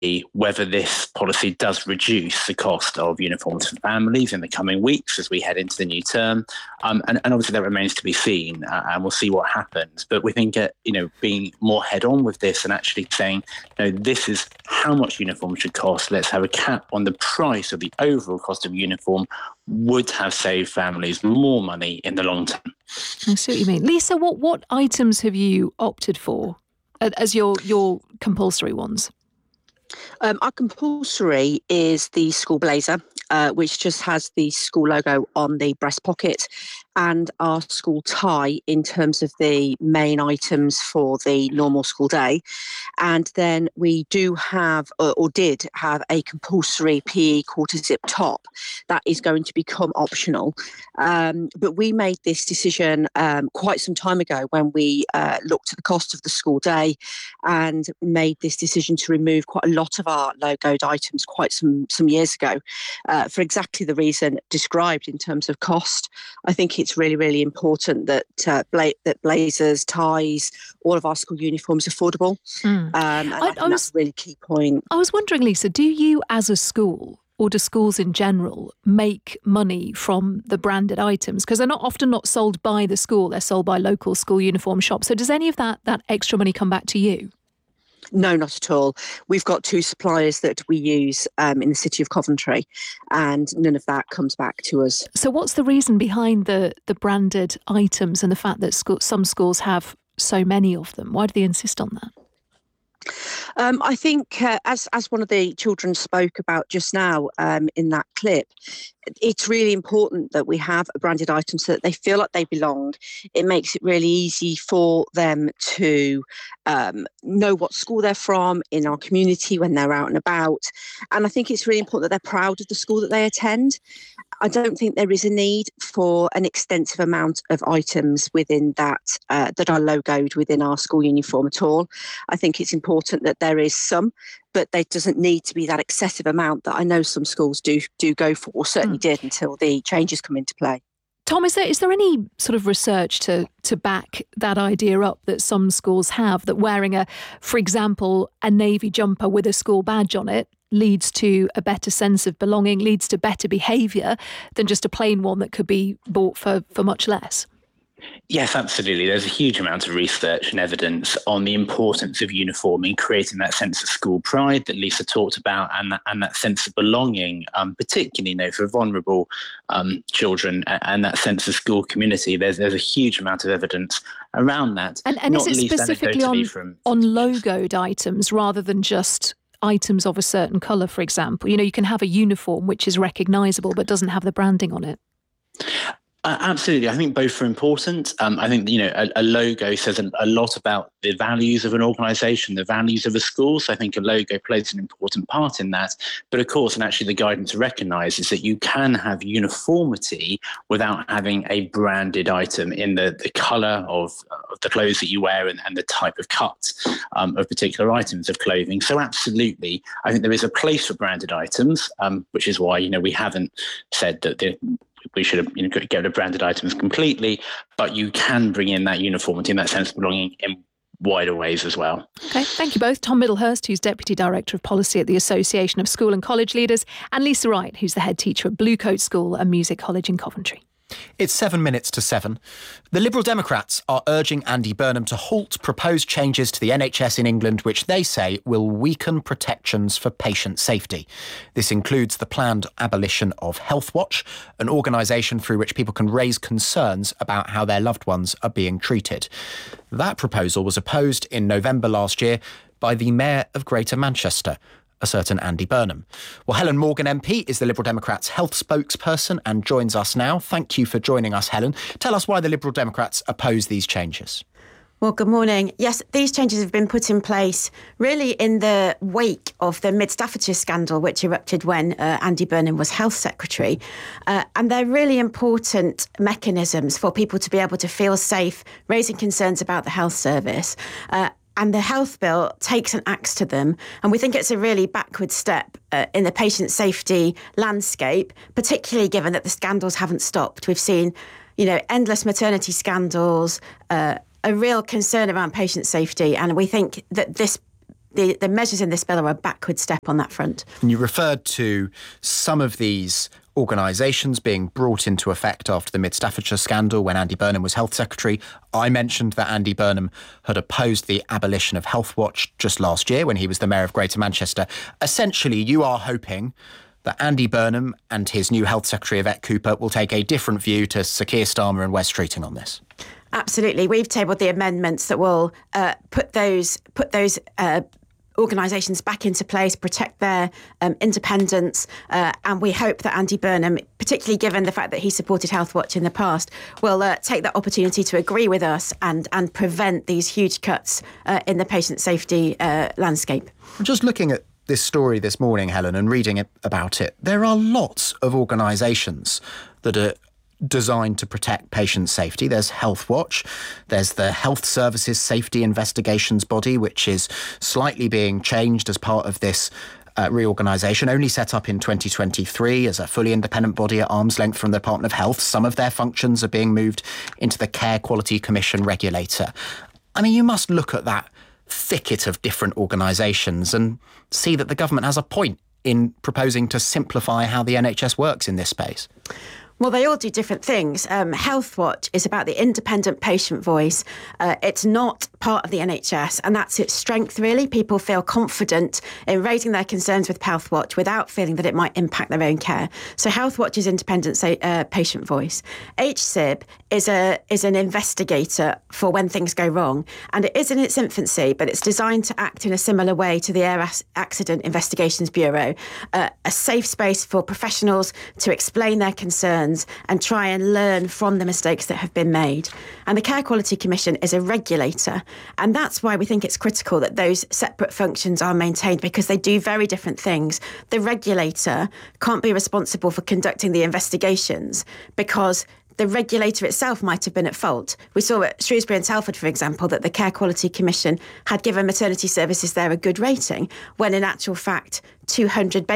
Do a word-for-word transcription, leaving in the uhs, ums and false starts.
whether this policy does reduce the cost of uniforms for families in the coming weeks as we head into the new term. Um, and, and obviously that remains to be seen, uh, and we'll see what happens. But we think, uh, you know, being more head on with this and actually saying, you know, this is how much uniform should cost. Let's have a cap on the price of the overall cost of uniform would have saved families more money in the long term. I see what you mean. Lisa, what, what items have you opted for as your, your compulsory ones? Um, our compulsory is the school blazer, uh, which just has the school logo on the breast pocket, and our school tie in terms of the main items for the normal school day. And then we do have, or, or did have, a compulsory P E quarter zip top that is going to become optional. Um, but we made this decision um, quite some time ago when we uh, looked at the cost of the school day and made this decision to remove quite a lot of our logoed items quite some, some years ago, uh, for exactly the reason described in terms of cost. I think it's really, really important that uh, bla- that blazers, ties, all of our school uniforms are affordable. Mm. Um, and I, I, I was, that's a really key point. I was wondering, Lisa, do you as a school, or do schools in general, make money from the branded items? Because they're not often not sold by the school, they're sold by local school uniform shops. So does any of that that extra money come back to you? No, not at all. We've got two suppliers that we use um, in the city of Coventry, and none of that comes back to us. So what's the reason behind the, the branded items and the fact that school, some schools have so many of them? Why do they insist on that? Um, I think, uh, as as one of the children spoke about just now um, in that clip, it's really important that we have a branded item so that they feel like they belong. It makes it really easy for them to um, know what school they're from in our community when they're out and about. And I think it's really important that they're proud of the school that they attend. I don't think there is a need for an extensive amount of items within that uh, that are logoed within our school uniform at all. I think it's important that there is some, but there doesn't need to be that excessive amount that I know some schools do do go for, or certainly mm. did until the changes come into play. Tom, is there is there any sort of research to to back that idea up that some schools have, that wearing a, for example, a navy jumper with a school badge on it leads to a better sense of belonging, leads to better behaviour than just a plain one that could be bought for, for much less? Yes, absolutely. There's a huge amount of research and evidence on the importance of uniform in creating that sense of school pride that Lisa talked about, and that, and that sense of belonging, um, particularly, you know, for vulnerable um, children, and, and that sense of school community. There's there's a huge amount of evidence around that. And, and is it specifically on, from... on logoed items rather than just items of a certain colour, for example? You know, you can have a uniform which is recognisable but doesn't have the branding on it. Uh, absolutely. I think both are important. Um, I think, you know, a, a logo says a, a lot about the values of an organisation, the values of a school. So I think a logo plays an important part in that. But of course, and actually the guidance recognises that you can have uniformity without having a branded item in the, the colour of, of the clothes that you wear, and, and the type of cut um, of particular items of clothing. So absolutely, I think there is a place for branded items, um, which is why, you know, we haven't said that the we should have, you know, get rid of branded items completely, but you can bring in that uniformity and that sense of belonging in wider ways as well. Okay, thank you both. Tom Middlehurst, who's Deputy Director of Policy at the Association of School and College Leaders, and Lisa Wright, who's the Head Teacher at Bluecoat School and Music College in Coventry. It's seven minutes to seven. The Liberal Democrats are urging Andy Burnham to halt proposed changes to the N H S in England, which they say will weaken protections for patient safety. This includes the planned abolition of Healthwatch, an organisation through which people can raise concerns about how their loved ones are being treated. That proposal was opposed in November last year by the Mayor of Greater Manchester, a certain Andy Burnham. Well, Helen Morgan M P is the Liberal Democrats' health spokesperson and joins us now. Thank you for joining us, Helen. Tell us why the Liberal Democrats oppose these changes. Well, good morning. Yes, these changes have been put in place really in the wake of the Mid Staffordshire scandal, which erupted when uh, Andy Burnham was Health Secretary. Uh, and they're really important mechanisms for people to be able to feel safe, raising concerns about the health service. Uh, And the health bill takes an axe to them. And we think it's a really backward step uh, in the patient safety landscape, particularly given that the scandals haven't stopped. We've seen, you know, endless maternity scandals, uh, a real concern around patient safety. And we think that this the, the measures in this bill are a backward step on that front. And you referred to some of these organisations being brought into effect after the Mid Staffordshire scandal when Andy Burnham was Health Secretary. I mentioned that Andy Burnham had opposed the abolition of Healthwatch just last year when he was the Mayor of Greater Manchester. Essentially, you are hoping that Andy Burnham and his new Health Secretary, Yvette Cooper, will take a different view to Sir Keir Starmer and Wes Streeting on this. Absolutely. We've tabled the amendments that will uh, put those put those uh, organisations back into place, protect their um, independence, uh, and we hope that Andy Burnham, particularly given the fact that he supported Healthwatch in the past, will uh, take that opportunity to agree with us and, and prevent these huge cuts uh, in the patient safety uh, landscape. Just looking at this story this morning, Helen, and reading it, about it, there are lots of organisations that are designed to protect patient safety. There's Healthwatch, there's the Health Services Safety Investigations Body, which is slightly being changed as part of this uh, reorganisation, only set up in twenty twenty-three as a fully independent body at arm's length from the Department of Health. Some of their functions are being moved into the Care Quality Commission regulator. I mean, you must look at that thicket of different organisations and see that the government has a point in proposing to simplify how the N H S works in this space. Well, they all do different things. Um, Healthwatch is about the independent patient voice. Uh, it's not part of the N H S, and that's its strength, really. People feel confident in raising their concerns with Healthwatch without feeling that it might impact their own care. So Healthwatch is independent say, uh, patient voice. H S I B is a is an investigator for when things go wrong, and it is in its infancy, but it's designed to act in a similar way to the Air Accident Investigations Bureau, uh, a safe space for professionals to explain their concerns and try and learn from the mistakes that have been made. And the Care Quality Commission is a regulator, and that's why we think it's critical that those separate functions are maintained, because they do very different things. The regulator can't be responsible for conducting the investigations because the regulator itself might have been at fault. We saw at Shrewsbury and Telford, for example, that the Care Quality Commission had given maternity services there a good rating, when in actual fact two hundred